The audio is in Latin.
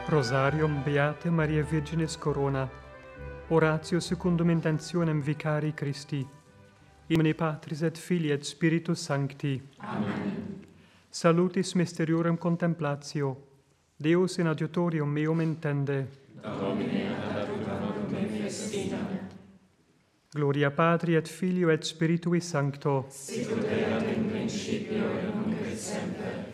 Rosarium Beate Maria Virginis Corona, oratio secundum intentionem vicari Christi, in nomine Patris et Filii et Spiritus Sancti. Amen. Salutis mysteriorem contemplatio, Deus in adiutorium meum intende. Domine ad adjutorem me festina. Gloria Patri et Filio et Spiritui Sancto. Sicut erat in principio et nunc et semper